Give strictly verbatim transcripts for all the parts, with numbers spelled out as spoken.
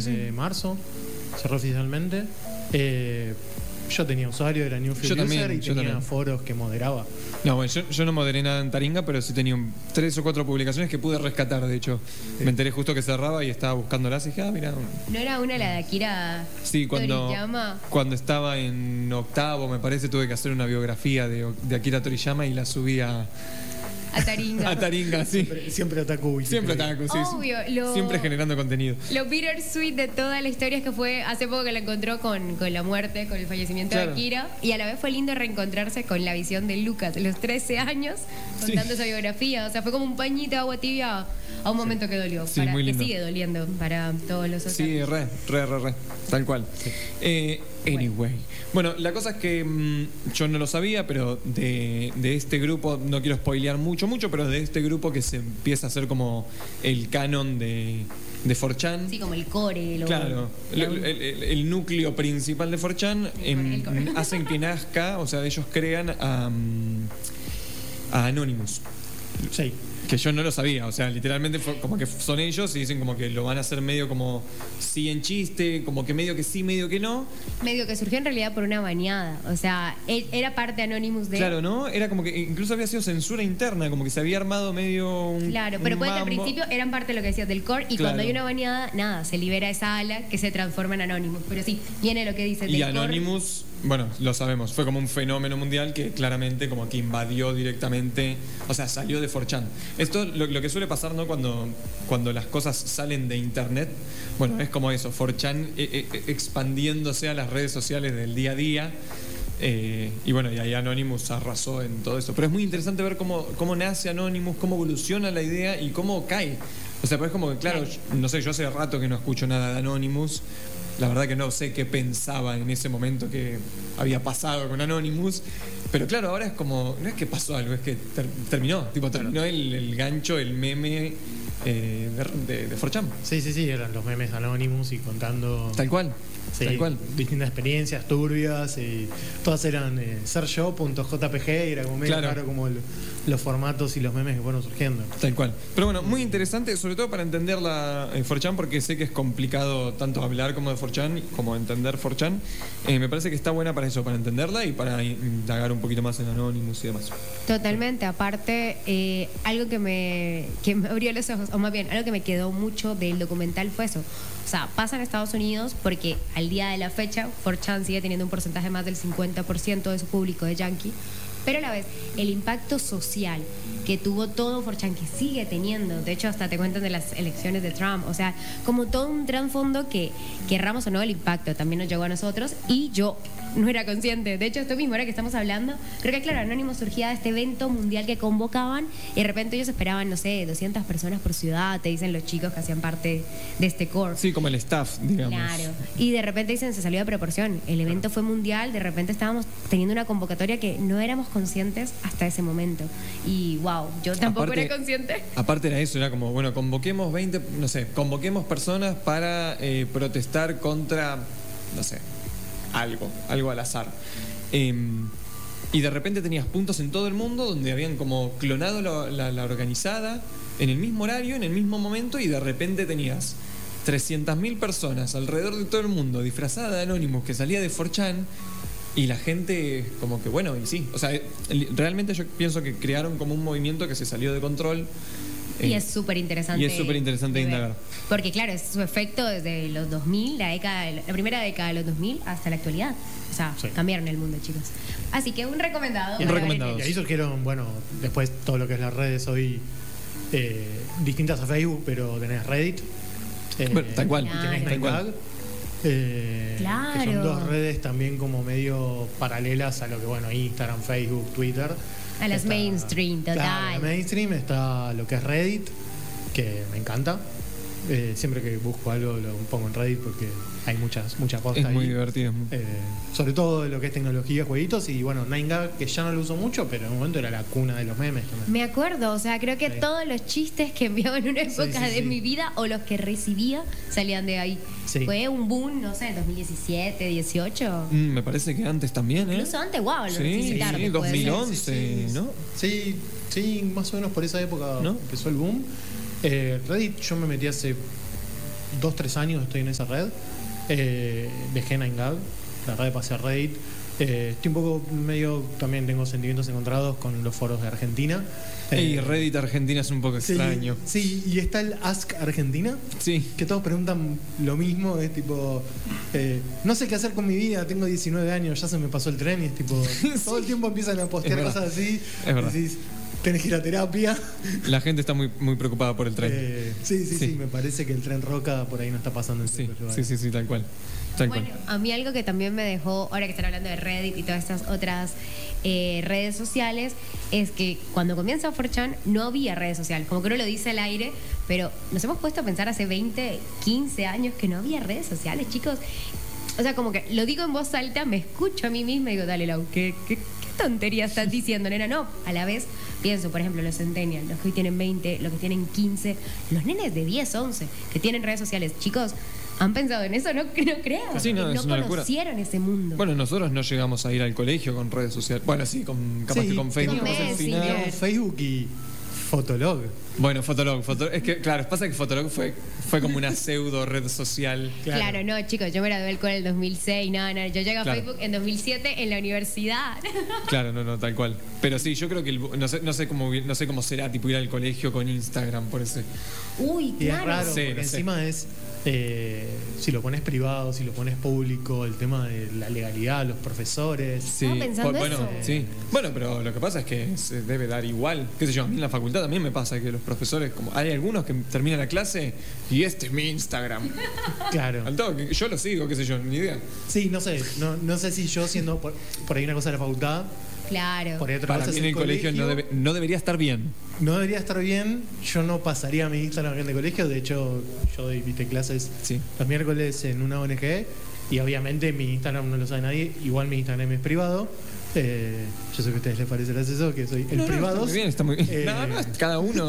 mes Uh-huh. de marzo, cerró oficialmente. Eh, yo tenía usuario, era Newfield Yo User también, y yo tenía también. foros que moderaba. No, bueno, yo, yo no moderé nada en Taringa, pero sí tenía un- tres o cuatro publicaciones que pude rescatar, de hecho. Sí. Me enteré justo que cerraba y estaba buscándolas y dije, ah, mira. ¿No era una la de Akira Sí, cuando, Toriyama? cuando estaba en octavo, me parece, tuve que hacer una biografía de, de Akira Toriyama y la subí a, A Taringa. a Taringa, sí. Siempre, siempre otaku. Siempre estaba con sí, sí. Obvio, lo- Siempre generando contenido. Lo bittersweet de toda la historia es que fue hace poco que la encontró con, con la muerte, con el fallecimiento Claro. de Akira, y a la vez fue lindo reencontrarse con la visión de Lucas, de los trece años, contando Sí. esa biografía. O sea, fue como un pañito de agua tibia a un momento que dolió, Sí, para, muy que lindo. sigue doliendo para todos los otros. Sí, re, re, re, re. Tal cual. Eh, anyway. Bueno, la cosa es que mm, yo no lo sabía, pero de, de este grupo, no quiero spoilear mucho, mucho, pero de este grupo que se empieza a hacer como el canon de, de cuatro chan. Sí, como el core. Lo, Claro, el, el- el- el núcleo principal de cuatro chan em, El core, el core. hacen que nazca, o sea, ellos crean a, mm, a Anonymous. Sí. Que yo no lo sabía, o sea, literalmente fue como que son ellos y dicen como que lo van a hacer medio como sí en chiste, como que medio que sí, medio que no. Medio que surgió en realidad por una bañada. O sea, él era parte Anonymous de. Claro, ¿no? Era como que incluso había sido censura interna, como que se había armado medio un Claro, pero un pues al mambo. principio eran parte de lo que decías del core y Claro. cuando hay una bañada, nada, se libera esa ala que se transforma en Anonymous. Pero sí, viene lo que dice Y del Anonymous, bueno, lo sabemos, fue como un fenómeno mundial que claramente como que invadió directamente, o sea, salió de cuatro chan. Esto lo, lo que suele pasar, ¿no? Cuando, cuando las cosas salen de internet, bueno, es como eso, cuatro chan eh, eh, expandiéndose a las redes sociales del día a día. Eh, y bueno, y ahí Anonymous arrasó en todo eso. Pero es muy interesante ver cómo, cómo nace Anonymous, cómo evoluciona la idea y cómo cae. O sea, pues es como que, claro, yo- no sé, yo hace rato que no escucho nada de Anonymous. La verdad que no sé qué pensaba en ese momento que había pasado con Anonymous. Pero claro, ahora es como, no es que pasó algo, es que ter- terminó. Tipo, terminó el, el gancho, el meme eh, de, de, de cuatro chan. Sí, sí, sí, eran los memes Anonymous y contando Tal cual. sí, Tal cual. distintas experiencias turbias y todas eran eh, seryo.jpg y era como medio Claro. claro como el- los formatos y los memes que fueron surgiendo. Tal cual. Pero bueno, muy interesante, sobre todo para entender la eh, cuatro chan, porque sé que es complicado tanto hablar como de cuatro chan como entender cuatro chan. Eh, me parece que está buena para eso, para entenderla y para indagar un poquito más en Anonymous y demás. Totalmente, aparte, eh, algo que me, que me abrió los ojos, o más bien, algo que me quedó mucho del documental fue eso. O sea, pasa en Estados Unidos porque al día de la fecha, cuatro chan sigue teniendo un porcentaje más del cincuenta por ciento de su público de yankee, pero a la vez, el impacto social que tuvo todo cuatro chan, que sigue teniendo, de hecho hasta te cuentan de las elecciones de Trump, o sea, como todo un trasfondo que, querramos o no, el impacto también nos llegó a nosotros y yo no era consciente. De hecho, esto mismo, ahora que estamos hablando, creo que claro, Anonymous surgía de este evento mundial que convocaban y de repente ellos esperaban, no sé, doscientas personas por ciudad, te dicen los chicos que hacían parte de este core. Sí, como el staff, digamos. Claro. Y de repente dicen, se salió de proporción. El evento fue mundial, de repente estábamos teniendo una convocatoria que no éramos conscientes hasta ese momento. Y wow, yo tampoco Aparte- era consciente. Aparte era eso, era como, bueno, convoquemos veinte, no sé, convoquemos personas para eh, protestar contra, no sé, algo, algo al azar. Eh, y de repente tenías puntos en todo el mundo donde habían como clonado la, la- la organizada en el mismo horario, en el mismo momento, y de repente tenías trescientas mil personas alrededor de todo el mundo disfrazada de Anonymous que salía de cuatro chan. Y la gente, como que bueno, y sí. O sea, el- realmente yo pienso que crearon como un movimiento que se salió de control. Y eh, es súper interesante. y es súper interesante de ver. indagar. Porque claro, es su efecto desde los dos mil, la, década, la primera década de los dos mil hasta la actualidad. O sea, Sí. cambiaron el mundo, chicos. Así que un recomendado. Y para ver recomendado. este- Y ahí surgieron, bueno, después todo lo que es las redes hoy, eh, distintas a Facebook, pero tenés Reddit. eh, Bueno, tal cual. y tenés Claro. Nine Gag, eh, Claro. que son dos redes también como medio paralelas a lo que, bueno, Instagram, Facebook, Twitter. A las mainstream, total. Claro, la mainstream está lo que es Reddit, que me encanta. Eh, siempre que busco algo lo pongo en Reddit porque hay muchas muchas cosas Es ahí. muy divertido. Eh, sobre todo de lo que es tecnología, jueguitos y bueno, nine gag, que ya no lo uso mucho, pero en un momento era la cuna de los memes también. Me acuerdo, o sea, creo que Sí. todos los chistes que enviaba en una época sí, de sí. mi vida o los que recibía salían de ahí. Sí. Fue un boom, no sé, dos mil diecisiete, dieciocho. Mm, me parece que antes también, ¿eh? Incluso antes, wow, lo Sí, recibí sí, tarde, puede ser. dos mil once, ¿no? Sí, sí, más o menos por esa época ¿No? empezó el boom. Eh, Reddit yo me metí hace dos, tres años estoy en esa red. Eh, dejé Nine Gag, la red pasé a Reddit. Eh, estoy un poco medio, también tengo sentimientos encontrados con los foros de Argentina. Y Eh, Reddit Argentina es un poco sí, extraño. Sí, y está el Ask Argentina, Sí. que todos preguntan lo mismo, es tipo, eh, no sé qué hacer con mi vida, tengo diecinueve años, ya se me pasó el tren y es tipo, todo el tiempo empiezan a postear Es verdad. cosas así, Es verdad. decís, tenés que ir a terapia. La gente está muy, muy preocupada por el tren. Eh, sí, sí, sí, Sí. me parece que el tren Roca por ahí no está pasando en Sí, ciertos sí, lugares. sí, sí, tal cual. Tal Bueno, cual. a mí algo que también me dejó, ahora que están hablando de Reddit y todas estas otras eh, redes sociales, es que cuando comienza cuatro chan no había redes sociales, como que uno lo dice al aire, pero nos hemos puesto a pensar hace veinte, quince años que no había redes sociales, chicos. O sea, como que lo digo en voz alta, me escucho a mí misma y digo, dale, Lau, ¿qué, qué, qué tontería estás diciendo, nena? No, a la vez pienso, por ejemplo, los centennials, los que hoy tienen veinte, los que tienen quince, los nenes de diez, once, que tienen redes sociales. Chicos, ¿han pensado en eso? No, no creo. Sí, no, que es una locura. conocieron ese mundo. Bueno, nosotros no llegamos a ir al colegio con redes sociales. Bueno, sí, con, capaz Sí, que con Facebook. con capaz al Messenger. final. Tengo Facebook y Fotolog. Bueno, Fotolog, Fotolog. Es que, claro, pasa que Fotolog fue, fue como una pseudo red social. Claro. no, chicos, yo me gradué del cole en el dos mil seis, no, no, yo llegué a Claro. Facebook en dos mil siete en la universidad. Claro, no, no, tal cual. Pero sí, yo creo que el- no sé, no sé cómo no sé cómo será tipo ir al colegio con Instagram por ese. Uy, Y es claro. raro, Sí, porque no sé. encima es, eh, si lo pones privado, si lo pones público, el tema de la legalidad, los profesores. Sí, Estaba pensando bueno, eso. sí. Bueno, pero lo que pasa es que se debe dar igual. Qué sé yo, a mí en la facultad también me pasa que los profesores, como hay algunos que terminan la clase y este es mi Instagram. Claro. Al toque, yo lo sigo, qué sé yo, ni idea. Sí, no sé, no, no sé si yo siendo por, por ahí una cosa de la facultad, Claro. por ahí otra Para cosa mí es en el colegio, no, debe- no debería estar bien. no debería estar bien, yo no pasaría mi Instagram en el colegio, de hecho yo doy viste, clases Sí. los miércoles en una O N G y obviamente mi Instagram no lo sabe nadie, igual mi Instagram es privado. Eh, yo sé que a ustedes les parece gracioso que soy el No, no, privado. está muy bien, está muy bien. Eh, No, no, cada uno.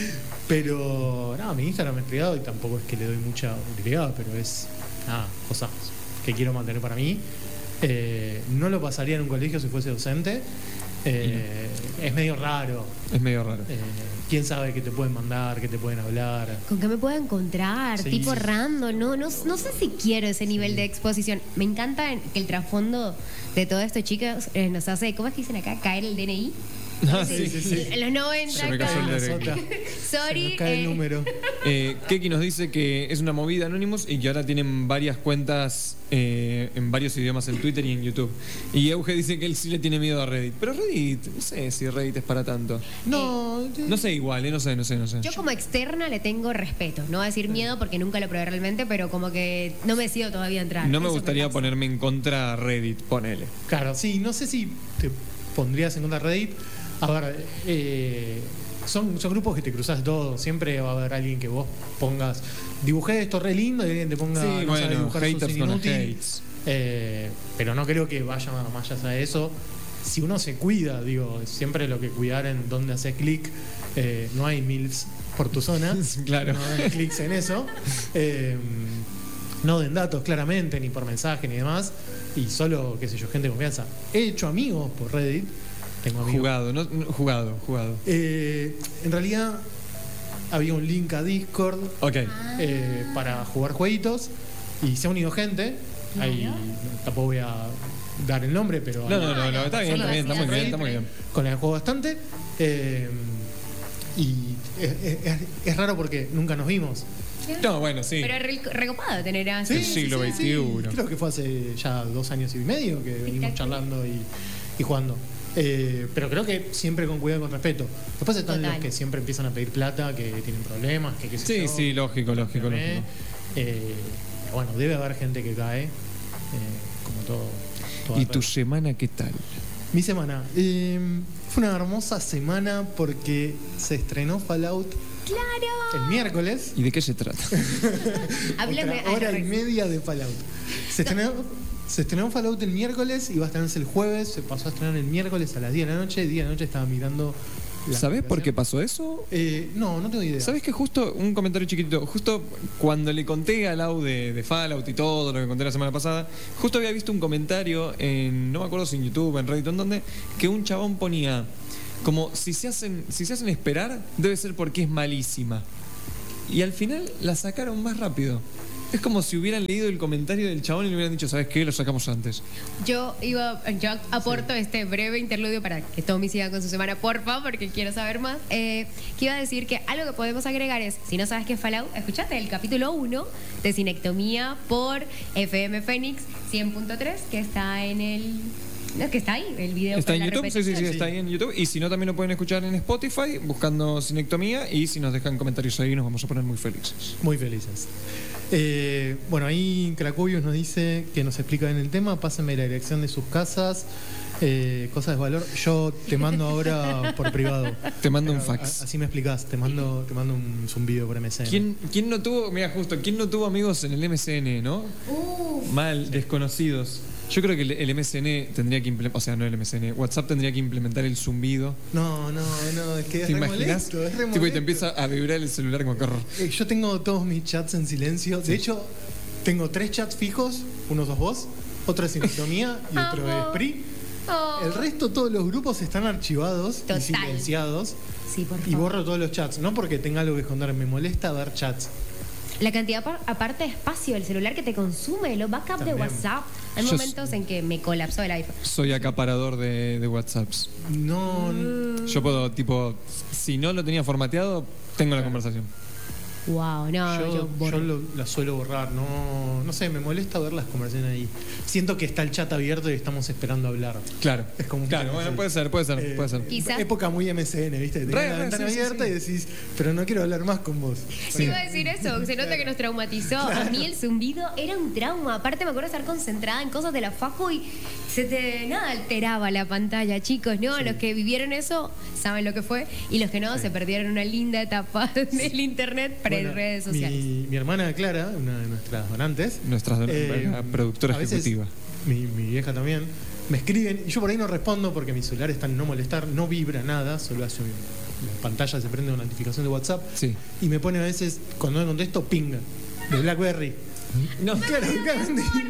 Pero, no, mi Instagram es privado y tampoco es que le doy mucha utilidad, pero es, nada, cosas que quiero mantener para mí. Eh, no lo pasaría en un colegio si fuese docente. Eh, es medio raro. Es medio raro. Eh, ¿Quién sabe qué te pueden mandar, qué te pueden hablar? ¿Con qué me puedo encontrar? Sí. Tipo random, no, no, no sé si quiero ese nivel de exposición. Me encanta en- que el trasfondo de todo esto, chicos, eh, nos hace, ¿cómo es que dicen acá? Caer el D N I. Ah, sí, sí, sí. En los noventa, Se me cayó acá. el D N I. Sota, Sorry. se nos cae el eh, número. Eh, Keki nos dice que es una movida Anonymous y que ahora tienen varias cuentas eh, en varios idiomas en Twitter y en YouTube. Y Euge dice que él sí le tiene miedo a Reddit. Pero Reddit, no sé si Reddit es para tanto. No, No sé igual, eh, no sé, no sé, no sé. Yo como externa le tengo respeto, no voy a decir miedo porque nunca lo probé realmente, pero como que no me decido todavía entrar. No me Eso gustaría pasa. ponerme en contra Reddit, ponele. claro, sí, no sé si te pondrías en contra de Reddit. A ver, eh, son, son grupos que te cruzas todo. Siempre va a haber alguien que vos pongas, dibujé esto re lindo y alguien te ponga, Sí, no sabe bueno, dibujar, sos haters un gonna inútil. hates. Eh, pero no creo que vaya más allá de eso. Si uno se cuida, digo, siempre lo que cuidar en dónde haces clic. Eh, no hay mills por tu zona. Claro. No den clics en eso. Eh, no den datos claramente, ni por mensaje ni demás. Y solo, qué sé yo, gente de confianza. He hecho amigos por Reddit. Tengo amigos. Jugado, no, no, jugado, jugado. Eh, en realidad había un link a Discord Ok. eh, para jugar jueguitos y se ha unido gente. Ahí Claro. tampoco voy a dar el nombre, pero No, hay- no, no, no, está bien, está bien, está muy bien, está muy bien. con la que juego bastante. Eh, y es, es- es raro porque nunca nos vimos. No, bueno, sí. Pero es re- recopado tener así. El siglo veintiuno. Creo que fue hace ya dos años y medio que venimos charlando y, y jugando. Eh, pero creo que siempre con cuidado y con respeto. Después están Total. los que siempre empiezan a pedir plata, que tienen problemas, que qué sé Sí, yo. sí, lógico, lógico, Firmé. lógico. Eh, bueno, debe haber gente que cae, eh, como todo. toda ¿Y tu red. semana qué tal? Mi semana. eh, fue una hermosa semana porque se estrenó Fallout ¡Claro! el miércoles. ¿Y de qué se trata? Háblame. Otra hora y media de Fallout. Se estrenó, se estrenó Fallout el miércoles, iba a estrenarse el jueves, se pasó a estrenar el miércoles a las diez de la noche. diez de la noche estaba mirando. la ¿Sabés por qué aplicación. pasó eso? Eh, no, no tengo idea. ¿Sabes que justo, un comentario chiquitito, justo cuando le conté a Lau de, de Fallout y todo lo que conté la semana pasada, justo había visto un comentario en, no me acuerdo si en YouTube, en Reddit, en donde, que un chabón ponía como si se hacen, si se hacen esperar, debe ser porque es malísima. y al final la sacaron más rápido. Es como si hubieran leído el comentario del chabón y le hubieran dicho, ¿sabes qué? Lo sacamos antes. Yo iba, yo aporto sí. este breve interludio para que Tommy siga con su semana, porfa, porque quiero saber más. Eh, que iba a decir que algo que podemos agregar es, si no sabes qué es Fallout, escuchate el capítulo uno de Cinectomía por F M Fénix cien punto tres, que está en el... No, que está ahí, el video. Está con en la YouTube, sí, sí, sí, repetición. está ahí en YouTube. Y si no, también lo pueden escuchar en Spotify, buscando Cinectomía. Y si nos dejan comentarios ahí, nos vamos a poner muy felices. Muy felices. Eh, bueno, ahí Cracovius nos dice que nos explica bien el tema. Pásenme la dirección de sus casas, eh, cosas de valor. Yo te mando ahora por privado. Te mando un Pero, fax. a- Así me explicás. Te mando, te mando un zumbido por M S N. ¿Quién, ¿Quién no tuvo, mira justo, quién no tuvo amigos en el M S N, no? Uh, Mal, desconocidos. Yo creo que el, el M S N tendría que implementar, o sea, no el M S N, WhatsApp tendría que implementar el zumbido. No, no, no, es que es ¿Te re imaginas? molesto, es re Tipo, y molesto. te empieza a vibrar el celular como corro. Eh, Yo tengo todos mis chats en silencio. De hecho, tengo tres chats fijos. Uno sos vos, otro es Cinectomía y otro Amo. es Pri. oh. El resto, todos los grupos están archivados Total. y silenciados. Sí, por Y favor. borro todos los chats. No porque tenga algo que esconder, me molesta ver chats. La cantidad par- aparte de espacio del celular que te consume, los backups de También. WhatsApp. Hay Yo momentos en que me colapsó el iPhone. Soy acaparador de, de WhatsApps. No, n- Yo puedo, tipo, si no lo tenía formateado, tengo la conversación. Wow, no, yo, yo, borro. yo lo- la suelo borrar. No, no sé, me molesta ver las conversaciones ahí. Siento que está el chat abierto y estamos esperando hablar. Claro. Es como un Claro, tema bueno, así. puede ser, puede ser, Eh, puede ser. Quizás- Época muy M S N, ¿viste? Tenés Re, la re, ventana sí, sí, abierta sí. y decís, pero no quiero hablar más con vos. Sí, iba a decir eso, se nota que nos traumatizó. A mí el zumbido era un trauma. Aparte me acuerdo de estar concentrada en cosas de la facu y se te nada alteraba la pantalla, chicos, ¿no? Los que vivieron eso saben lo que fue y los que no se perdieron una linda etapa del internet para Bueno, redes sociales. Mi, mi hermana Clara, una de nuestras donantes, Nuestra eh, la productora a veces, ejecutiva. Mi, mi vieja también, me escriben y yo por ahí no respondo porque mi celular está en no molestar, no vibra nada, solo hace un- la pantalla se prende una notificación de WhatsApp Sí. y me pone a veces, cuando me contesto, ping, de BlackBerry. No, Claro, claro,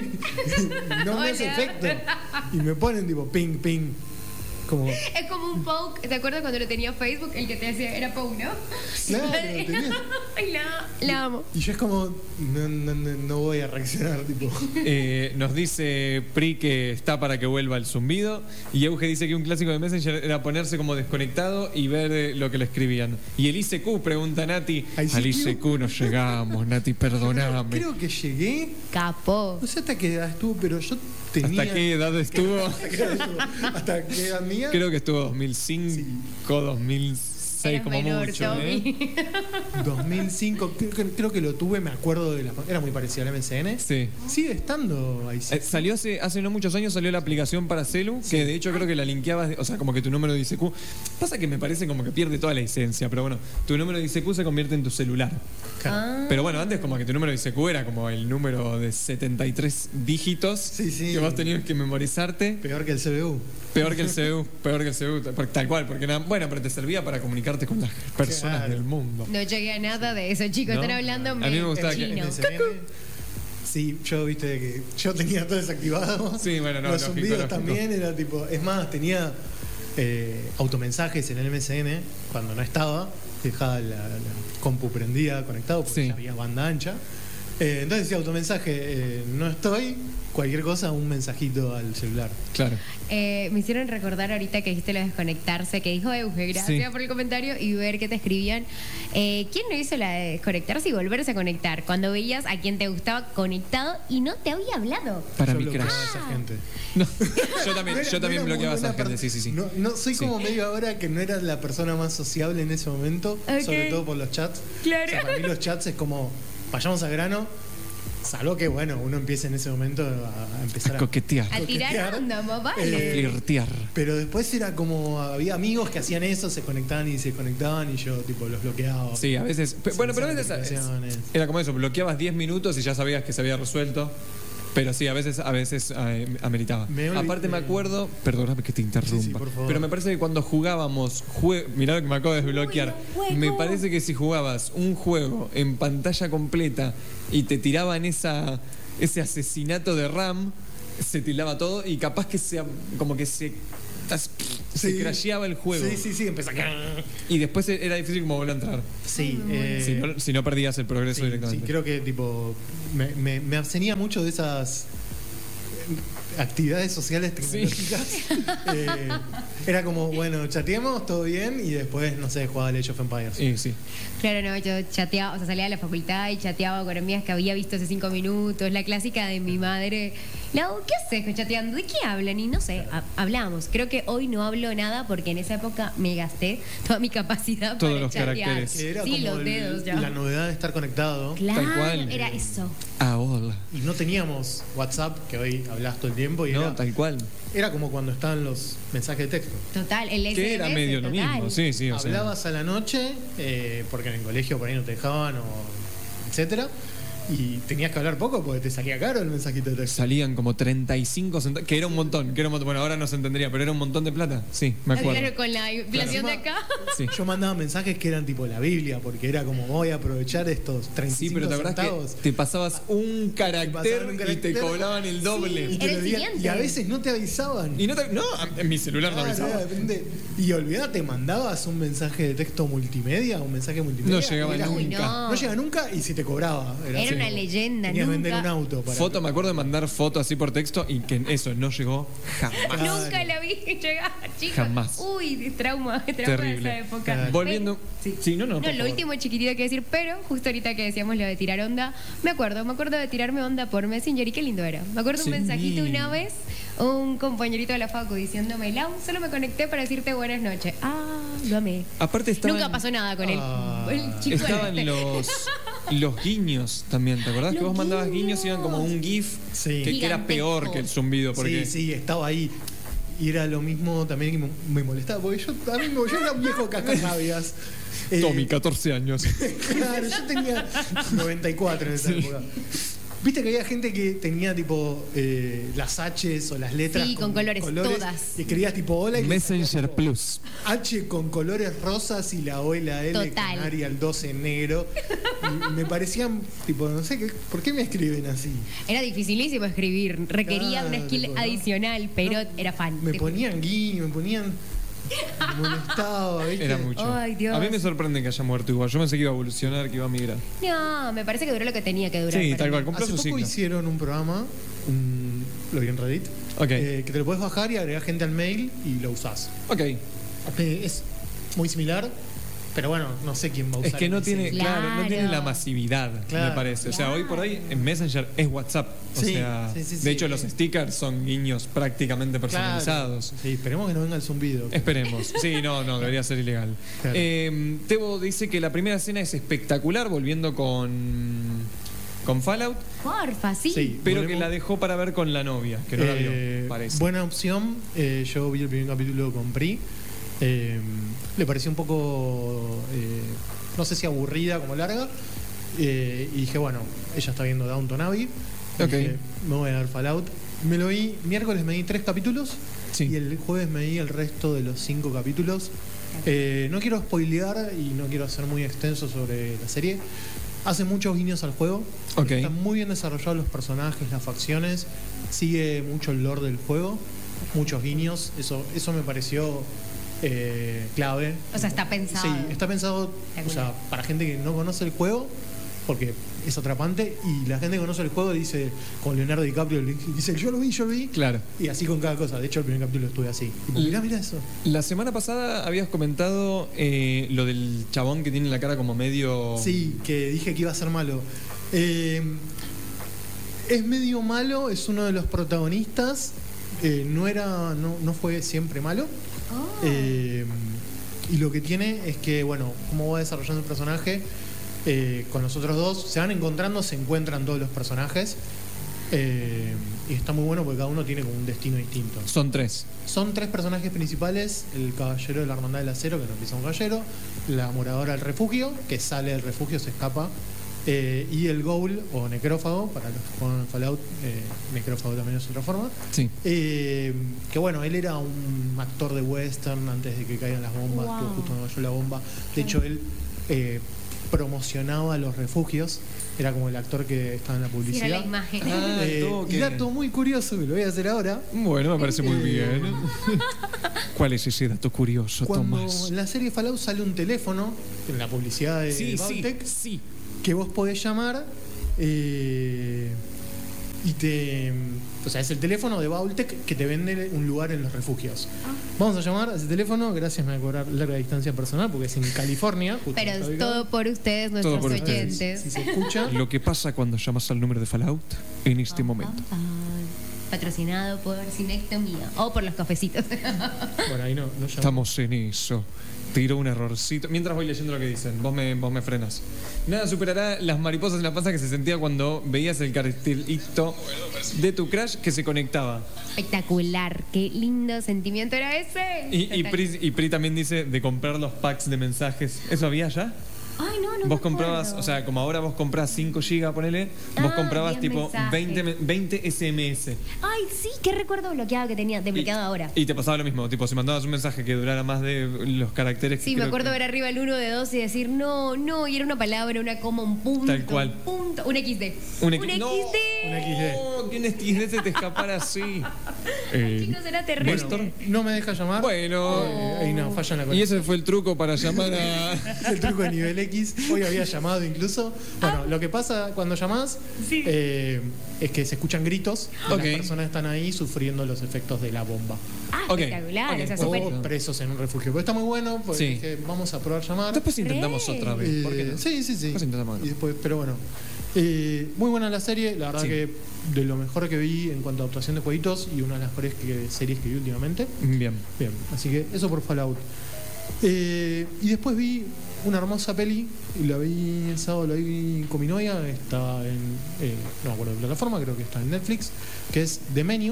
no me hace Hola. efecto. Y me ponen tipo ping, ping. Como, Es como un poke, ¿te acuerdas cuando lo tenía Facebook? El que te decía era poke, ¿no? Claro, lo tenía. Ay, la, la amo. y yo es como, no, no, no, no voy a reaccionar, tipo. Eh, nos dice Pri que está para que vuelva el zumbido. Y Euge dice que un clásico de Messenger era ponerse como desconectado y ver eh, lo que le escribían. Y el I C Q, pregunta Nati. ¿Al I C Q? Al I C Q no llegamos, Nati, perdoname. Creo que llegué, Capó. no sé hasta qué edad estuvo, pero yo tenía. ¿Hasta qué edad estuvo? ¿Hasta qué edad estuvo? ¿Hasta qué edad mía? Creo que estuvo dos mil cinco, dos mil seis Eras como menor, mucho. ¿eh? Tommy. dos mil cinco, creo, que- creo que lo tuve, me acuerdo de la. Era muy parecido al M S N. Sí. Sigue estando ahí. Eh, salió hace, hace no muchos años, salió la aplicación para celu, que de hecho creo que la linkeabas, o sea, como que tu número de I C Q. Pasa que me parece como que pierde toda la esencia, pero bueno, tu número de I C Q se convierte en tu celular. Claro. Ah. Pero bueno, antes como que tu número de I C Q era como el número de setenta y tres dígitos Sí, sí. que vos tenías que memorizarte. Peor que el C B U. Peor que el C B U, peor que el C B U, tal- tal cual, porque era, bueno, pero te servía para comunicarte con las personas Claro. del mundo. No llegué a nada de eso, chicos. ¿No? Están hablando A mí me gustaba que- chino. M S N. Sí, yo viste que yo tenía todo desactivado. Sí, bueno, no, Los lógico, zumbidos lógico. también era tipo. Es más, tenía eh, automensajes en el M S N cuando no estaba. Dejaba la, la compu prendida, conectado, porque Sí. ya había banda ancha. Eh, entonces decía automensaje, eh, no estoy, cualquier cosa, un mensajito al celular. Claro. Eh, me hicieron recordar ahorita que dijiste lo de desconectarse, que dijo Euge, gracias Sí. por el comentario y ver qué te escribían. Eh, ¿Quién no hizo la de desconectarse y volverse a conectar? Cuando veías a quien te gustaba conectado y no te había hablado. Para Yo mi bloqueaba crash. a esa gente. No, yo también, No era- yo también no era bloqueaba a muy esa buena gente, sí, per- sí, sí. No, no, soy Sí. como medio ahora que no era la persona más sociable en ese momento, Ok. sobre todo por los chats. Claro. O sea, para mí los chats es como, vayamos al grano, salvo que, bueno, uno empieza en ese momento a, a empezar A a, coquetear, A tirar Coquetear. onda, más a vale. flirtear. Pero después era como, había amigos que hacían eso, se conectaban y se conectaban y yo, tipo, los bloqueaba. Sí, a veces. pe- Sin Bueno, pero a veces notificaciones. eh, era como eso, bloqueabas diez minutos y ya sabías que se había resuelto. Pero sí, a veces, a veces eh, ameritaba. Me olvi- Aparte me eh, acuerdo, perdóname que te interrumpa, Sí, sí, por favor. pero me parece que cuando jugábamos, jue- mirá lo que me acabo de desbloquear, Uy, un juego. me parece que si jugabas un juego en pantalla completa y te tiraban esa, ese asesinato de RAM, se tildaba todo y capaz que se, como que se tas, se Sí. crasheaba el juego. Sí, sí, sí, empezó a... Y después era difícil como volver a entrar. Sí, eh, Si no, si no perdías el progreso sí, directamente. sí, creo que tipo me, me, me abstenía mucho de esas actividades sociales tecnológicas. Eh, era como, bueno, chateemos, todo bien, y después, no sé, jugaba Age of Empires. Sí, sí. Claro, no, yo chateaba, o sea, salía de la facultad y chateaba con amigas que había visto hace cinco minutos, la clásica de mi madre. Lau, ¿qué haces con chateando? ¿De qué hablan? Y no sé, ha- hablamos. Creo que hoy no hablo nada porque en esa época me gasté toda mi capacidad Todos para los chatear. caracteres. Que era Sí, como los el- dedos ya. la novedad de estar conectado. Claro, Tal cual. era eso. Ahora. Y no teníamos WhatsApp, que hoy hablas todo el tiempo, y No, era, tal cual. era como cuando estaban los mensajes de texto. Total, el Que era S M S, medio lo total. mismo. Sí, sí, o sea. Hablabas a la noche, eh, porque en el colegio por ahí no te dejaban, o etcétera, y tenías que hablar poco porque te salía caro el mensajito de texto. Salían como treinta y cinco centavos, que era un montón, que era un montón. Bueno, ahora no se entendería, pero era un montón de plata. Sí, me acuerdo. Claro, con la inflación de acá. Sí. Yo mandaba mensajes que eran tipo la Biblia, porque era como voy a aprovechar estos treinta y Sí, cinco pero te acordás centavos. que te pasabas un carácter, pasaban un y te carácter. cobraban el doble. Sí. Y, te Era lo el digan- siguiente. y a veces no te avisaban. Y no, te- no, en mi celular no Ah, avisaba. no, depende. Y olvidate, mandabas un mensaje de texto multimedia, un mensaje multimedia. No llegaba y era- Uy, nunca. no. No llega nunca y si te cobraba. Era así una como, leyenda, tenías que vender nunca. un auto para. Foto, me acuerdo de mandar foto así por texto y que eso no llegó jamás. Claro. Nunca la vi llegar, chicos. Jamás. Uy, trauma, trauma Terrible. de esa época. Claro. Volviendo. Sí. Sí, no, no. No, por lo favor. último chiquitito que decir, pero justo ahorita que decíamos lo de tirar onda, me acuerdo, me acuerdo de tirarme onda por Messenger y qué lindo era. Me acuerdo Sí. un mensajito una vez, un compañerito de la facu diciéndome, Lau, solo me conecté para decirte buenas noches. Ah, lo amé. Aparte estaban, Nunca pasó nada con él. Ah. El chico estaban este. los, los guiños también. ¿Te acordás que Los vos mandabas guiños guiños. y iban como un GIF Sí. que, que era Gigantesco. peor que el zumbido? Porque Sí, sí, estaba ahí. Y era lo mismo también que me- me molestaba, porque yo, a mí, me- yo era un viejo cascarrabias. Eh, Tommy, catorce años. Claro, yo tenía noventa y cuatro en esa época. Viste que había gente que tenía tipo eh, las H's o las letras Sí, con colores, todas. Y escribías tipo hola y le Messenger sacías, tipo, Plus. H con colores rosas y la O y la L Total. canaria el doce en negro. Y me parecían tipo, no sé, ¿qué- ¿por qué me escriben así? Era dificilísimo escribir, requería Claro, una skill tipo, ¿no? adicional, pero No, era fan. Me Te- ponían guiño, me ponían. Me molestaba, ¿viste? Era mucho. Ay, Dios. A mí me sorprende que haya muerto igual. Yo pensé que iba a evolucionar, que iba a migrar. No, me parece que duró lo que tenía que durar. Sí, para tal mí. cual. Compró Hace su poco signo. hicieron un programa, un- lo vi en Reddit, Ok. eh, que te lo puedes bajar y agregar gente al mail y lo usás. Ok. Eh, es muy similar, pero bueno, no sé quién va a usar. Es que no ese. tiene, claro, no Claro. tiene la masividad, Claro. me parece. O sea, hoy por hoy en Messenger es WhatsApp. O Sí, sea, sí, sí, de sí. hecho los stickers son guiños prácticamente Claro. personalizados. Sí, esperemos que no venga el zumbido. Esperemos. Sí, no, no, debería ser ilegal. Claro. Eh, Tebo dice que la primera escena es espectacular, volviendo con, con Fallout, Porfa, sí. Sí. pero que Volvemos. la dejó para ver con la novia, que no la Eh, vio, parece. Buena opción. Eh, yo vi el primer capítulo con Pri. Eh, le pareció un poco, eh, no sé si aburrida, como larga. Eh, y dije, bueno, ella está viendo Downton Abbey. Y Ok. dije, me voy a dar Fallout. Me lo vi, miércoles me di tres capítulos. Sí. Y el jueves me di el resto de los cinco capítulos. Eh, no quiero spoilear y no quiero ser muy extenso sobre la serie. Hace muchos guiños al juego. Ok. Están muy bien desarrollados los personajes, las facciones. Sigue mucho el lore del juego. Muchos guiños. Eso, eso me pareció eh, clave. O sea, está pensado. Sí, está pensado o sea, Espectacular. para gente que no conoce el juego, porque es atrapante. Y la gente que conoce el juego dice, con Leonardo DiCaprio, le dice, yo lo vi, yo lo vi. Claro. Y así con cada cosa. De hecho, el primer capítulo estuve así. Tipo, Y- mirá, mirá eso. La semana pasada habías comentado eh, lo del chabón que tiene la cara como medio... Sí, que dije que iba a ser malo. Eh, es medio malo, es uno de los protagonistas. Eh, no era, no, no fue siempre malo. Oh. Eh, y lo que tiene es que, bueno, cómo va desarrollando el personaje eh, con los otros dos, se van encontrando, se encuentran todos los personajes. Eh, y está muy bueno porque cada uno tiene como un destino distinto. Son tres. Son tres personajes principales: el caballero de la hermandad del acero, que no empieza un caballero, la moradora del refugio, que sale del refugio, se escapa, eh, y el ghoul o necrófago, para los que juegan Fallout, eh, necrófago también es otra forma. Sí. Eh, que bueno, él era un actor de western antes de que caigan las bombas, Wow. estuvo justo cuando cayó la bomba. De hecho, él eh, promocionaba los refugios, era como el actor que estaba en la Sí, publicidad. era la imagen. Ah, Eh, toque. y dato muy curioso, que lo voy a hacer ahora. Bueno, me parece muy Eh, bien. ¿Cuál es ese dato curioso, Cuando Tomás? en la serie Fallout sale un teléfono, en la publicidad de Sí, sí, Vaultec, sí. que vos podés llamar eh, y te... O sea, es el teléfono de Vaultec que te vende un lugar en los refugios. Vamos a llamar a ese teléfono, gracias, me voy a cobrar larga distancia personal porque es en California. justo Pero donde es está ubicado. todo por ustedes, nuestros Todo por ustedes. oyentes. Si se escucha, Lo que pasa cuando llamas al número de Fallout en este momento. Ah, patrocinado por Cinectomía o por los cafecitos. bueno, ahí no, no llamo. Estamos en eso. Tiro un errorcito. Mientras voy leyendo lo que dicen, vos me, vos me frenas. Nada superará las mariposas en la panza que se sentía cuando veías el cartelito de tu crush que se conectaba. Espectacular, qué lindo sentimiento era ese. Y, y, Total. Pri, y Pri también dice de comprar los packs de mensajes. ¿Eso había ya? Ay, no, no. Vos me comprabas, acuerdo. o sea, como ahora vos comprás cinco gigas, ponele, vos Ah, comprabas diez tipo mensajes. veinte, me- veinte S M S. Ay, sí, qué recuerdo bloqueado que tenía, desbloqueado ahora. Y te pasaba lo mismo, tipo, si mandabas un mensaje que durara más de los caracteres que Sí, me creo acuerdo que- ver arriba el uno de dos y decir no, no, y era una palabra, una coma, un punto. Tal cual. Un punto, un equis de. Un, Un X- equis ¡No! de. Un equis de. Que un equis de se te escapara así. Eh, Chicos, era terrible. Néstor. no me deja llamar. Bueno. Eh, ahí no, falla en la Y conexión. ese fue el truco para llamar a... Es el truco de nivel X. Hoy había llamado incluso. Bueno, lo que pasa cuando llamás Sí. eh, es que se escuchan gritos y Ok. las personas están ahí sufriendo los efectos de la bomba. Ah, Ok, espectacular. ok. O sea, Oh. súper. O presos en un refugio. Pero está muy bueno porque Sí. dije, vamos a probar llamar. Después intentamos Re. otra vez. ¿Por qué Eh, no? Sí, sí, sí. Después intentamos. Y después, pero bueno. Eh, muy buena la serie, la verdad Sí. que de lo mejor que vi en cuanto a actuación de jueguitos y una de las mejores que- series que vi últimamente. Bien. Bien, así que eso por Fallout. Eh, y después vi una hermosa peli, y la vi el sábado, la vi con mi novia, está en, eh, no me acuerdo de plataforma, creo que está en Netflix, que es The Menu.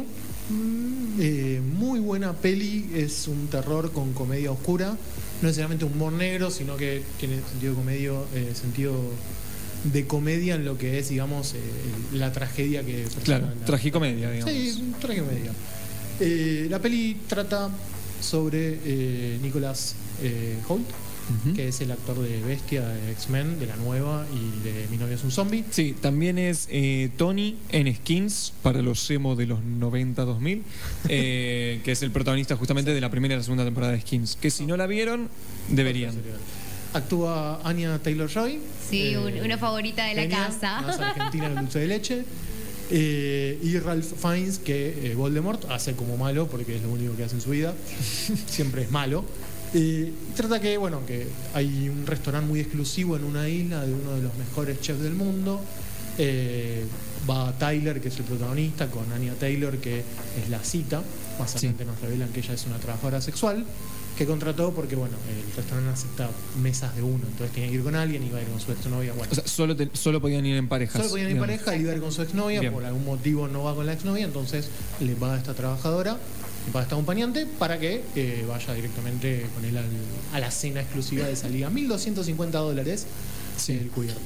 Eh, muy buena peli, es un terror con comedia oscura, no necesariamente humor negro, sino que tiene sentido de comedia, eh, sentido de comedia en lo que es, digamos, eh, la tragedia que... Claro, la- tragicomedia, digamos. Sí, tragicomedia. Eh, la peli trata sobre eh, Nicholas eh, Hoult, Ujú. que es el actor de Bestia, de X-Men, de la nueva y de Mi novio es un zombie. Sí, también es eh, Tony en Skins para los emo de los noventa dos mil, eh, que es el protagonista justamente de la primera y la segunda temporada de Skins. Que si no la vieron, deberían. Actúa Anya Taylor-Joy. Sí, eh, un- una favorita de la genia, casa. más argentina del dulce de leche. Eh, y Ralph Fiennes, que eh, Voldemort hace como malo, porque es lo único que hace en su vida. Siempre es malo. Eh, trata que, bueno, que hay un restaurante muy exclusivo en una isla de uno de los mejores chefs del mundo. Eh, va Tyler, que es el protagonista, con Anya Taylor, que es la cita. Más Sí. adelante nos revelan que ella es una trabajadora sexual que contrató porque, bueno, el restaurante acepta mesas de uno, entonces tenía que ir con alguien y iba a ir con su exnovia. Bueno, O sea, solo, te- solo podían ir en parejas. solo podían ir en digamos. pareja y iba a ir con su exnovia, Bien. por algún motivo no va con la exnovia, entonces le paga a esta trabajadora, le paga a esta acompañante para que eh, vaya directamente con él al- a la cena exclusiva de salida. mil doscientos cincuenta dólares Sí. el cubierto.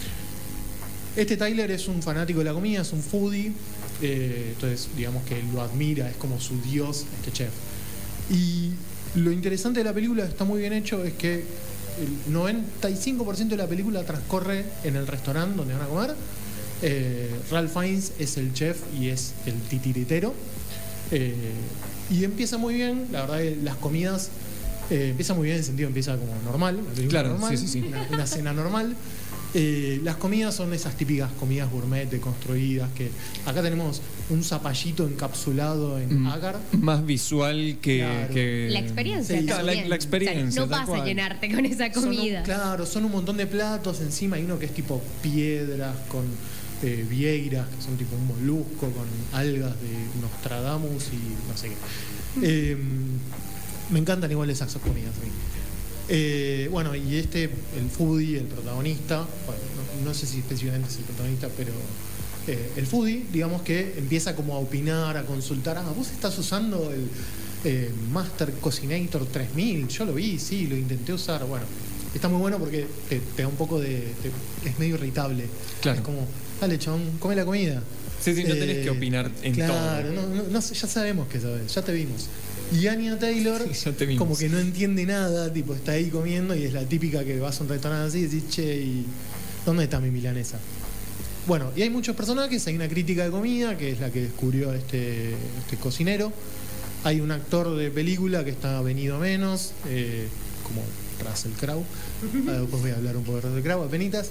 Este Tyler es un fanático de la comida, es un foodie, eh, entonces digamos que lo admira, es como su dios, este chef. Y lo interesante de la película, está muy bien hecho, es que el noventa y cinco por ciento de la película transcorre en el restaurante donde van a comer. Eh, Ralph Fiennes es el chef y es el titiritero. Eh, y empieza muy bien, la verdad que las comidas eh, empieza muy bien en el sentido, empieza como normal, la película Claro, normal, sí, sí, sí. Una, una cena normal. Eh, las comidas son esas típicas comidas gourmet deconstruidas, que acá tenemos un zapallito encapsulado en Mm, agar. Más visual que. Claro. que- La experiencia. Sí, Claro, la, también. la experiencia. O sea, no tal vas a cual. llenarte con esa Son un- comida. claro, son un montón de platos encima. Hay uno que es tipo piedras con eh, vieiras, que son tipo un molusco con algas de Nostradamus y no sé qué. Eh, me encantan igual esas comidas a mí. Eh, bueno, y este, el foodie, el protagonista, bueno, no, no sé si específicamente es el protagonista, pero eh, el foodie, digamos que empieza como a opinar, a consultar, ah, vos estás usando el eh, Master Cocinator tres mil, yo lo vi, sí, lo intenté usar, bueno, está muy bueno porque te, te da un poco de, te- es medio irritable, Claro. es como, dale chabón, come la comida. Sí, sí, no tenés que opinar en claro, todo. no, no, no sé, ya sabemos que sabes, ya te vimos. Y Anya Taylor, Ya te vimos. como que no entiende nada, tipo, está ahí comiendo y es la típica que vas a un restaurante así y decís, che, ¿y dónde está mi milanesa? Bueno, y hay muchos personajes, hay una crítica de comida, que es la que descubrió este, este cocinero. Hay un actor de película que está venido menos, eh, como Russell Crowe. Ah, después voy a hablar un poco de Russell Crowe, apenitas.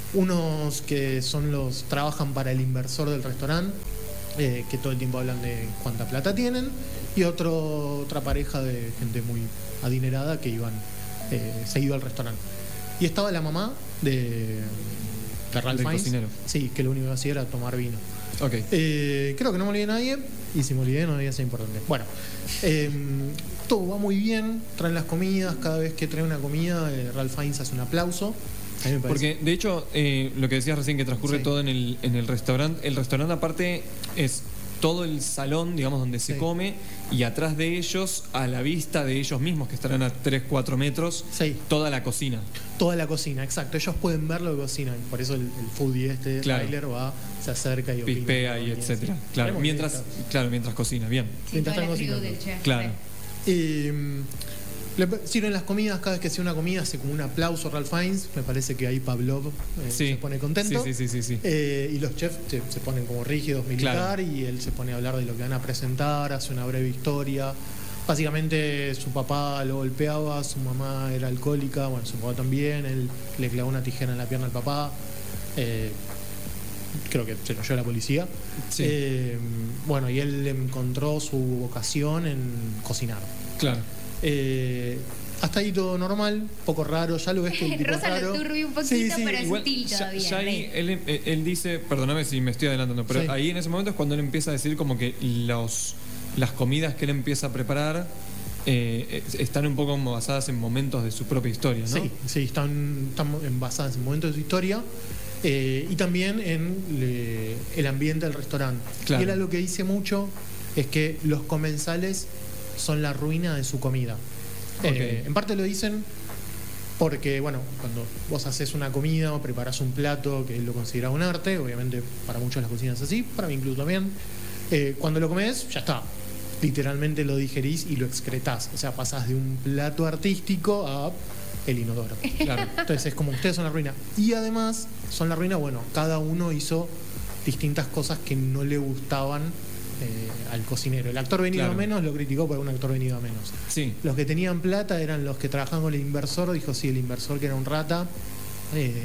Unos que son los trabajan para el inversor del restaurante, eh, que todo el tiempo hablan de cuánta plata tienen, y otro, otra pareja de gente muy adinerada que iban eh, seguido al restaurante. Y estaba la mamá de, de Ralph Del Fiennes. cocinero. Sí, que lo único que hacía era tomar vino. Ok. Eh, creo que no me olvidé de nadie, y si me olvidé no debía ser importante. Bueno, eh, todo va muy bien, traen las comidas, cada vez que trae una comida, eh, Ralph Fiennes hace un aplauso. A mí me parece- Porque de hecho, eh, lo que decías recién que transcurre Sí. todo en el, en el restaurante, el restaurante aparte es todo el salón, digamos, donde se Sí. come, y atrás de ellos, a la vista de ellos mismos, que estarán a tres cuatro metros, Sí. toda la cocina. Toda la cocina, exacto. Ellos pueden ver lo que cocinan. Por eso el, el foodie este, Claro. Tyler, va, se acerca y opina. Pispea y etcétera. Claro, Haremos mientras, fiestas. claro, mientras cocina, bien. Sí, Mientras toda la están crew cocinando. del chef. Claro. Y, mm, le p- sirven las comidas, cada vez que hace una comida hace como un aplauso Ralph Fiennes. Me parece que ahí Pavlov eh, Sí. se pone contento. Sí, sí, sí, sí, sí. Eh, y los chefs se, se ponen como rígidos militar, Claro. y él se pone a hablar de lo que van a presentar, hace una breve historia. Básicamente su papá lo golpeaba, su mamá era alcohólica, bueno, su papá también, él le clavó una tijera en la pierna al papá. Eh, creo que se lo llevó la policía. Sí. Eh, bueno, y él encontró su vocación en cocinar. Claro. Eh, hasta ahí todo normal, poco raro, ya lo ves que el tipo es Rosa lo raro. turbia un poquito, pero es Igual, sutil ya- todavía. ya ahí re. él, él- él dice, perdóname si me estoy adelantando, pero Sí. ahí en ese momento es cuando él empieza a decir como que los, las comidas que él empieza a preparar eh, eh, están un poco como basadas en momentos de su propia historia, ¿no? Sí, sí, están, están basadas en momentos de su historia, eh, y también en le- el ambiente del restaurante. Claro. Y él algo que dice mucho es que los comensales son la ruina de su comida. Eh, Ok. en parte lo dicen porque, bueno, cuando vos haces una comida o preparás un plato que él lo considera un arte, obviamente para muchos las cocinas es así, para mí incluso también, eh, cuando lo comes, ya está. Literalmente lo digerís y lo excretás. O sea, pasás de un plato artístico a el inodoro. Claro. Entonces es como ustedes son la ruina. Y además, son la ruina, bueno, cada uno hizo distintas cosas que no le gustaban eh, al cocinero. El actor venido Claro. a menos lo criticó por un actor venido a menos. Sí. Los que tenían plata eran los que trabajaban con el inversor, dijo sí, el inversor que era un rata. Eh,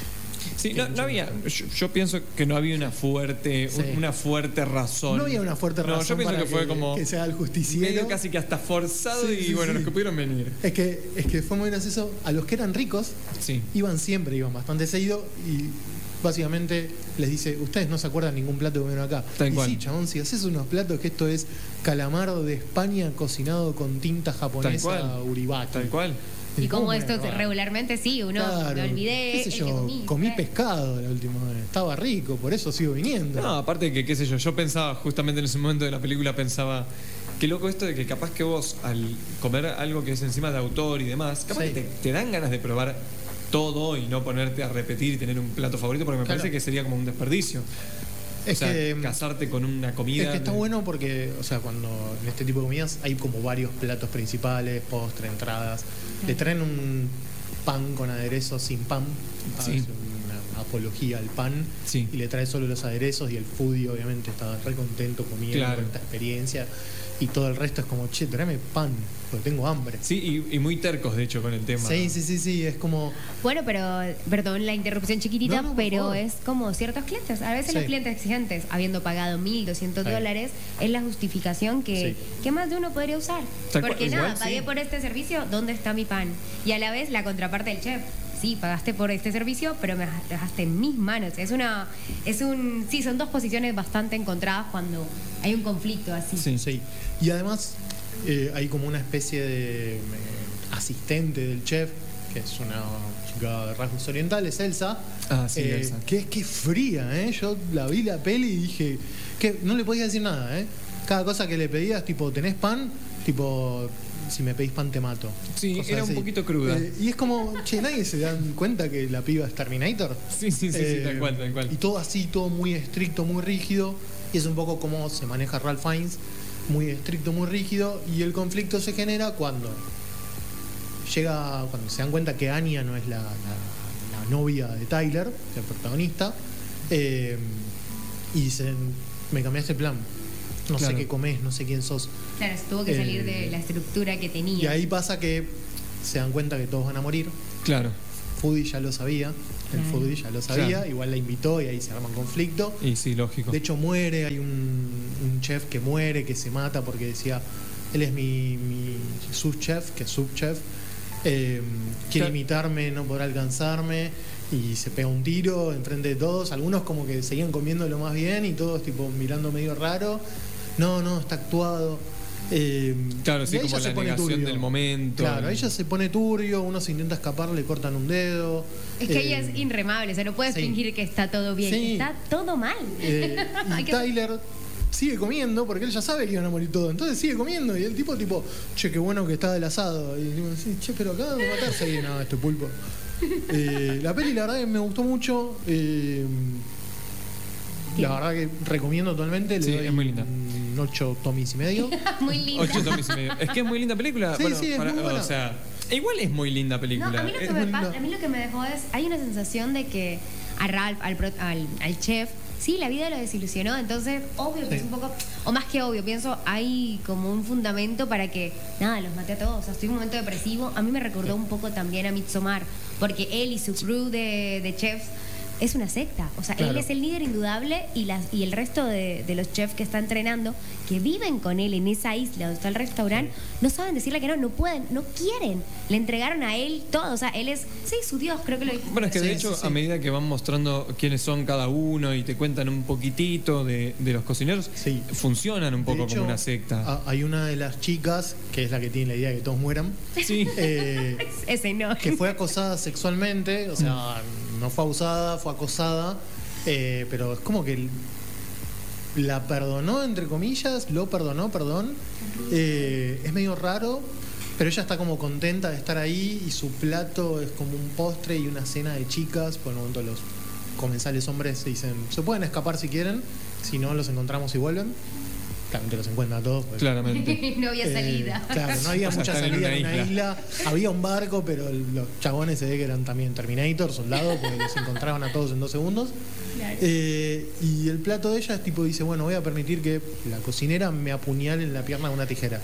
Sí, no, no había, yo, yo pienso que no había una fuerte, Sí. una fuerte razón. no había una fuerte No, razón yo pienso para que fue como que sea el justiciero. medio casi que hasta forzado Sí, y sí, bueno, sí. los que pudieron venir. Es que, es que fue muy gracioso. A los que eran ricos, Sí. iban siempre, iban bastante seguido, y básicamente les dice, ustedes no se acuerdan ningún plato que comieron acá. Tal y cual. sí, chabón, si haces unos platos que esto es calamar de España cocinado con tinta japonesa cual. uribaki. Tal cual. Y como ¿Cómo esto me va? regularmente sí, uno Claro, me olvidé. qué sé el que yo, comí, comí ¿eh? pescado la última vez, estaba rico, por eso sigo viniendo. No, aparte que, qué sé yo, yo pensaba justamente en ese momento de la película, pensaba, qué loco esto de que capaz que vos al comer algo que es encima de autor y demás, capaz Sí. que te, te dan ganas de probar todo y no ponerte a repetir y tener un plato favorito, porque me Claro. parece que sería como un desperdicio. Es o sea, que casarte con una comida. Es que está de- bueno porque, o sea, cuando en este tipo de comidas hay como varios platos principales, postre, entradas. Le traen un pan con aderezos sin pan, Sí. hace una apología al pan, Sí. y le trae solo los aderezos, y el foodie obviamente está re contento comiendo Claro. esta experiencia, y todo el resto es como, che, tráeme pan, porque tengo hambre. Sí, y, y muy tercos, de hecho, con el tema. Sí, sí, sí, sí, es como... Bueno, pero, perdón la interrupción chiquitita, No, no, por pero favor. es como ciertos clientes. A veces Sí. los clientes exigentes, habiendo pagado mil doscientos Sí. dólares, es la justificación que, Sí. que más de uno podría usar. Tal cual, Porque igual, nada, sí. pagué por este servicio, ¿dónde está mi pan? Y a la vez la contraparte del chef. Sí, pagaste por este servicio, pero me dejaste en mis manos. Es una, es un, sí, son dos posiciones bastante encontradas cuando hay un conflicto así. Sí. Sí. Y además eh, hay como una especie de eh, asistente del chef, que es una chica de rasgos orientales, Elsa. Ah, sí, eh, Elsa. Que es que es fría, ¿eh? Yo la vi la peli y dije que no le podía decir nada, ¿eh? Cada cosa que le pedías, tipo, ¿tenés pan? Tipo, si me pedís pan te mato. Sí, Cosas era un así. poquito cruda. Eh, y es como, che, nadie se dan cuenta que la piba es Terminator. Sí, sí, sí, sí, Eh, tal cual, tal cual. Y todo así, todo muy estricto, muy rígido. Y es un poco como se maneja Ralph Fiennes, muy estricto, muy rígido. Y el conflicto se genera cuando llega, cuando se dan cuenta que Anya no es la, la- la novia de Tyler, el protagonista. eh, y dicen, me cambiaste el plan. no Claro. sé qué comés, no sé quién sos. Claro, tuvo que salir Eh, de la estructura que tenía. Y ahí pasa que se dan cuenta que todos van a morir. Claro. Foodie ya lo sabía, el Claro. Foodie ya lo sabía, Claro. igual la invitó y ahí se arma un conflicto. Y sí, lógico. De hecho muere, hay un, un chef que muere, que se mata porque decía, él es mi, mi subchef, que es subchef, eh, quiere Claro. imitarme, no podrá alcanzarme, y se pega un tiro enfrente de todos, algunos como que seguían comiendo lo más bien y todos tipo mirando medio raro, no, no, está actuado. Eh, Claro, y sí, ahí como ya se la pone negación turbio. del momento. Claro, ahí ya se pone turbio, uno se intenta escapar, le cortan un dedo. Es que eh, ella es irremable, o sea, no puedes sí. fingir que está todo bien, Sí. está todo mal. Eh, Hay y que- Tyler sigue comiendo porque él ya sabe que iban a morir todos. Entonces sigue comiendo y el tipo, tipo, che, qué bueno que está del asado. Y digo, sí, che, pero acá de matarse. Y no, este pulpo. Eh, la peli, la verdad que me gustó mucho. Eh, la verdad que recomiendo totalmente. Le Sí, doy es muy linda. un ocho tomis y medio. Muy linda. Ocho tomis y medio. Es que es muy linda película. Sí, bueno, sí, es muy buena. O sea, igual es muy linda película. No, a mí, lo que Es me muy pasa- lindo. a mí lo que me dejó es, hay una sensación de que a Ralph, al, pro- al, al chef, sí, la vida lo desilusionó, entonces obvio que Sí. es un poco, o más que obvio, pienso, hay como un fundamento para que, nada, los maté a todos, o sea, estoy en un momento depresivo, a mí me recordó un poco también a Midsommar, porque él y su crew de, de chefs es una secta, o sea, él Claro. es el líder indudable y, las, y el resto de, de los chefs que está entrenando, que viven con él en esa isla donde está el restaurante, no saben decirle que no, no pueden, no quieren, le entregaron a él todo, o sea, él es, sí, su Dios, creo que lo dijiste. Bueno, es que de Sí, hecho, sí, sí. a medida que van mostrando quiénes son cada uno y te cuentan un poquitito de, de los cocineros, Sí. funcionan un poco De hecho, como una secta. a- hay una de las chicas, que es la que tiene la idea de que todos mueran, Sí. eh, Ese no. que fue acosada sexualmente, o sea, no fue abusada, fue acosada, eh, pero es como que el- la perdonó, entre comillas, lo perdonó, perdón. Eh, es medio raro, pero ella está como contenta de estar ahí y su plato es como un postre y una cena de chicas. Por el momento los comensales hombres se dicen, se pueden escapar si quieren, si no los encontramos y vuelven. Claramente los encuentran a todos. pues. Claramente. No había Eh, salida. claro, no había O sea, mucha están en salida una en una isla. Había un barco, pero los chabones se ve que eran también Terminator, soldados, porque los encontraban a todos en dos segundos. Eh, y el plato de ella es tipo, dice, bueno, voy a permitir que la cocinera me apuñale en la pierna con una tijera.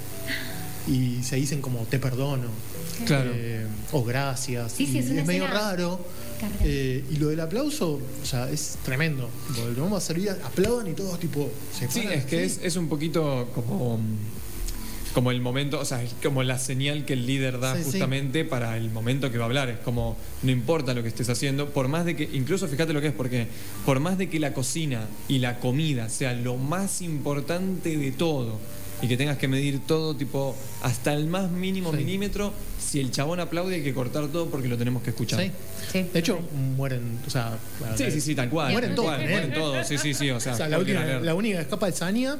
Y se dicen como, te perdono. Claro. eh, o gracias. Sí, sí, Y es una medio escena raro. cargada. Eh, y lo del aplauso, o sea, es tremendo. Porque lo vamos a servir, aplaudan y todos tipo se Sí, paran es que así. es, es un poquito como, como el momento, o sea, es como la señal que el líder da Sí, sí. justamente para el momento que va a hablar. Es como, no importa lo que estés haciendo, por más de que, incluso fíjate lo que es, porque por más de que la cocina y la comida sea lo más importante de todo y que tengas que medir todo, tipo, hasta el más mínimo Sí. milímetro, si el chabón aplaude hay que cortar todo porque lo tenemos que escuchar. Sí. Sí. De hecho, mueren, o sea, Sí, sí, sí, tal cual. Mueren tal todos cual, con mueren él. todos, sí, sí, sí, o sea, O sea, la, cualquier última, alerta. la única que escapa es Anya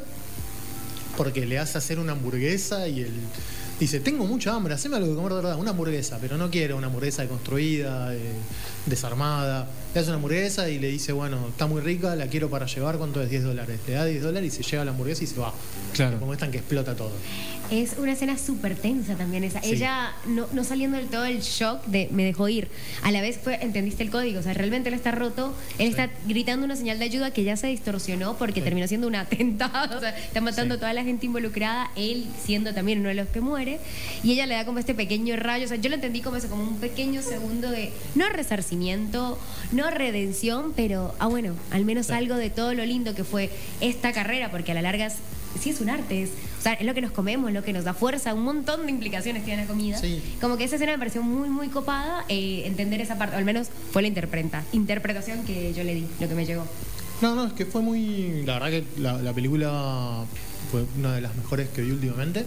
porque le hace hacer una hamburguesa y él dice, tengo mucha hambre, haceme algo de comer de verdad, una hamburguesa, pero no quiero una hamburguesa deconstruida, eh, desarmada. Le hace una hamburguesa y le dice, bueno, está muy rica, la quiero para llevar, ¿cuánto es? diez dólares. Le da diez dólares y se lleva la hamburguesa y se va. Claro. Como están que explota todo. Es una escena súper tensa también esa. Sí. Ella no, no saliendo del todo el shock de me dejó ir. A la vez fue, entendiste el código. O sea, realmente él está roto. Él Sí. está gritando una señal de ayuda que ya se distorsionó porque Sí. terminó siendo un atentado. O sea, está matando Sí. a toda la gente involucrada. Él siendo también uno de los que muere. Y ella le da como este pequeño rayo. O sea, yo lo entendí como eso, como un pequeño segundo de no resarcimiento, no redención, pero, ah, bueno, al menos Sí. algo de todo lo lindo que fue esta carrera, porque a la larga es, sí es un arte, es, o sea, es lo que nos comemos, lo que nos da fuerza, un montón de implicaciones tiene la comida. Sí. Como que esa escena me pareció muy, muy copada, eh, entender esa parte, o al menos fue la interpreta, interpretación que yo le di, lo que me llegó. No, no, es que fue muy. La verdad que la, la película fue una de las mejores que vi últimamente.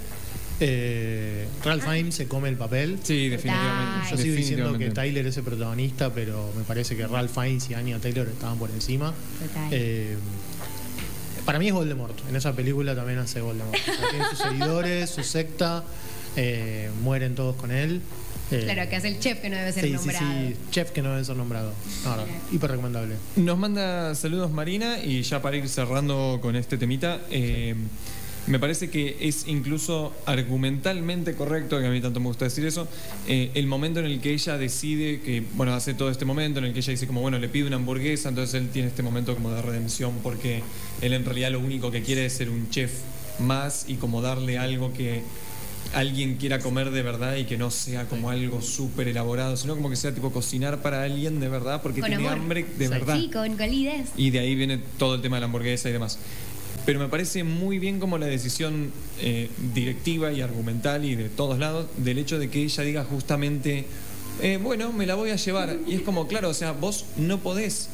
Eh, Ralph Fiennes se come el papel. Sí, definitivamente. Yo sigo diciendo que definitivamente. Tyler es el protagonista, pero me parece que Ralph Fiennes y Anya Taylor estaban por encima. Total. Eh, para mí es Voldemort. En esa película también hace Voldemort. O sea, tiene sus seguidores, su secta, eh, mueren todos con él. Eh, Claro, que hace el chef que no debe ser sí, nombrado. sí, sí, chef que no debe ser nombrado. No, no, hiper recomendable. Nos manda saludos Marina y ya para ir cerrando con este temita, eh, Me parece que es incluso argumentalmente correcto, que a mí tanto me gusta decir eso, eh, el momento en el que ella decide que, bueno, hace todo este momento en el que ella dice como, bueno, le pide una hamburguesa, entonces él tiene este momento como de redención porque él en realidad lo único que quiere es ser un chef más y como darle algo que alguien quiera comer de verdad y que no sea como algo súper elaborado, sino como que sea tipo cocinar para alguien de verdad porque Con tiene amor. hambre de verdad. Sí, con calidez. Y de ahí viene todo el tema de la hamburguesa y demás. Pero me parece muy bien como la decisión eh, directiva y argumental y de todos lados del hecho de que ella diga justamente, eh, bueno, me la voy a llevar. Y es como, claro, o sea, vos no podés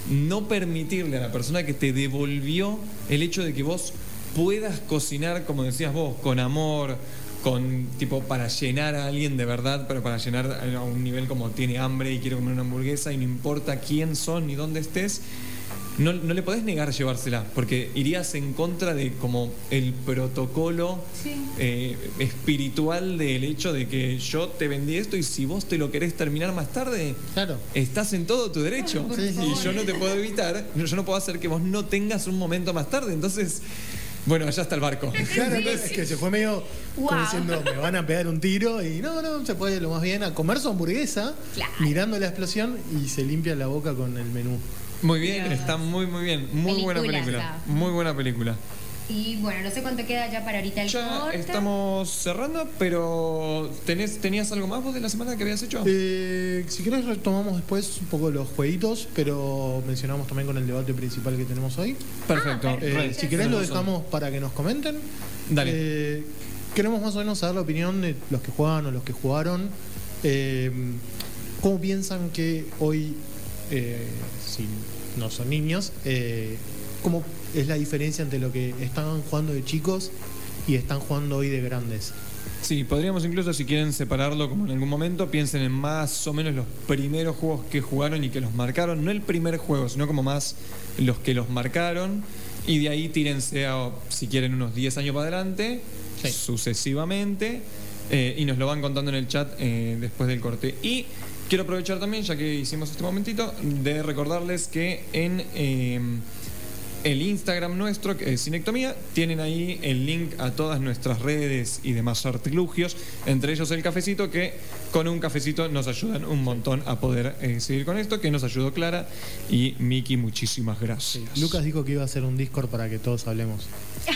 no permitirle a la persona que te devolvió el hecho de que vos puedas cocinar, como decías vos, con amor, con tipo para llenar a alguien de verdad, pero para llenar a un nivel como tiene hambre y quiere comer una hamburguesa y no importa quién son ni dónde estés. No, no le podés negar llevársela, porque irías en contra de como el protocolo Sí. eh, espiritual del hecho de que yo te vendí esto y si vos te lo querés terminar más tarde, Claro. estás en todo tu derecho. Sí, sí, Y sí. yo no te puedo evitar, yo no puedo hacer que vos no tengas un momento más tarde. Entonces, bueno, allá está el barco. Claro, entonces que se fue medio como Wow. diciendo, me van a pegar un tiro y no, no, se puede lo más bien a comer su hamburguesa, Claro. mirando la explosión y se limpia la boca con el menú. Muy bien, Dios. está muy, muy bien. Muy buena Peliculaza. película. Muy buena película. Y bueno, no sé cuánto queda ya para ahorita el Ya corte. estamos cerrando, pero ¿tenés, ¿tenías algo más vos de la semana que habías hecho? Eh, si querés retomamos después un poco los jueguitos, pero mencionamos también con el debate principal que tenemos hoy. Perfecto. Ah, Eh, Re- si querés lo tenés razón. dejamos para que nos comenten. Dale. Eh, queremos más o menos saber la opinión de los que juegan o los que jugaron. Eh, ¿Cómo piensan que hoy, eh, si no son niños, eh, cómo es la diferencia entre lo que estaban jugando de chicos y están jugando hoy de grandes? Sí, podríamos incluso, si quieren separarlo como en algún momento, piensen en más o menos los primeros juegos que jugaron y que los marcaron. No el primer juego, sino como más los que los marcaron. Y de ahí tírense a, si quieren, unos diez años para adelante, Sí. sucesivamente. eh, y nos lo van contando en el chat eh, después del corte. Y quiero aprovechar también, ya que hicimos este momentito, de recordarles que en... eh, el Instagram nuestro, que es Cinectomía, tienen ahí el link a todas nuestras redes y demás artilugios, entre ellos el cafecito, que con un cafecito nos ayudan un montón a poder eh, seguir con esto, que nos ayudó Clara y Miki, muchísimas gracias. Lucas dijo que iba a hacer un Discord para que todos hablemos.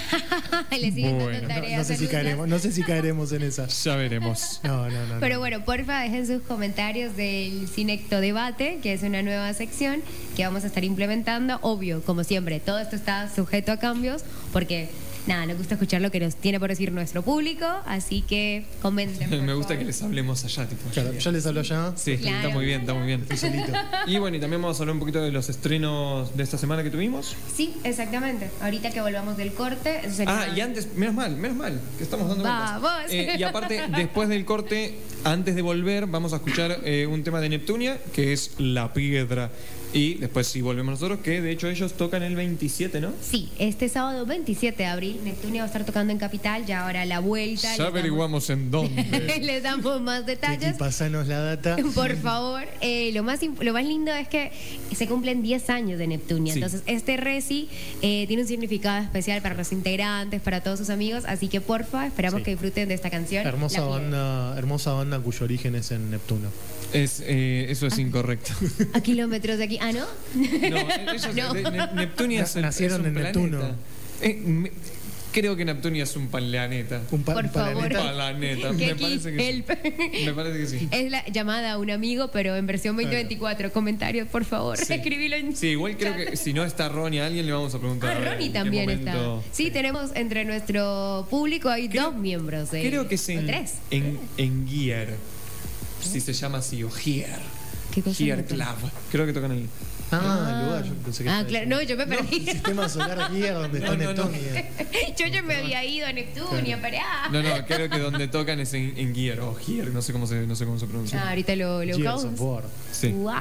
Le siguen dando Bueno. No, tareas no sé a si Lucas. caeremos, no sé si caeremos en esa. Ya veremos. No, no, no. Pero no. bueno, porfa, dejen sus comentarios del Cinecto Debate, que es una nueva sección que vamos a estar implementando. Obvio, como siempre, todo esto está sujeto a cambios, porque nada, nos gusta escuchar lo que nos tiene por decir nuestro público, así que comenten. por Me gusta favor. que les hablemos allá, tipo. Claro, ya les hablo ya. Sí, Claro. está muy bien, está muy bien. Estoy solito. Y bueno, y también vamos a hablar un poquito de los estrenos de esta semana que tuvimos. Sí, exactamente. Ahorita que volvamos del corte. eso sería- Ah, y antes, menos mal, menos mal, que estamos dando vueltas. Vamos. Eh, y aparte, después del corte, antes de volver, vamos a escuchar eh, un tema de Neptunia, que es La Piedra. Y después sí volvemos nosotros, que de hecho ellos tocan el veintisiete, ¿no? Sí, este sábado veintisiete de abril, Neptunia va a estar tocando en Capital, ya ahora la vuelta. Ya les damos- averiguamos en dónde. Les damos más Titi, detalles. pasanos la data. Por favor, eh, lo, más, imp- lo más lindo es que se cumplen diez años de Neptunia. Sí. Entonces, este reci eh, tiene un significado especial para los integrantes, para todos sus amigos. Así que, porfa, esperamos Sí. que disfruten de esta canción. Hermosa La Piedra. banda, hermosa banda cuyo origen es en Neptuno. Es, eh, eso es incorrecto. A kilómetros de aquí. Ah, ¿no? No, ellos, No. de- Ne- Neptunia es, el- Nacieron es un en Neptuno. planeta. Eh, me- creo que Neptunia es un planeta. Un pa- Por un favor. planeta. Planeta. Que Me aquí parece que el- sí. Me parece que sí. Es la llamada a un amigo, pero en versión veinte veinticuatro. Comentarios, por favor. Sí. Escribilo en Sí, igual creo que si no está Ronnie, a alguien le vamos a preguntar. Ah, a ver Ronnie en qué también momento- está. Sí, tenemos entre nuestro público hay Creo- dos miembros. De, Creo que es o en, tres. en, en Gear. Si se llama así, o Gear. ¿Qué cosa? Gear no te- Club. Creo que tocan ahí. Ah, el lugar. Yo pensé que Ah, estaba claro. diciendo. No, yo me perdí. El sistema solar guía donde No, está no, no. Neptunia. Yo ya me había ido a Neptunia, pará. No, no, creo que donde tocan es en, en Gear o Gear, no sé cómo se, no sé cómo se Ah, pronuncia. ahorita lo, lo Gears buscamos. of War. Sí. Guau.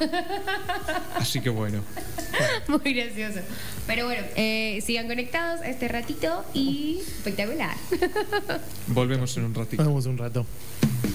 Así que bueno. Muy gracioso. Pero bueno, eh, sigan conectados este ratito y espectacular. Volvemos en un ratito. Vamos un rato.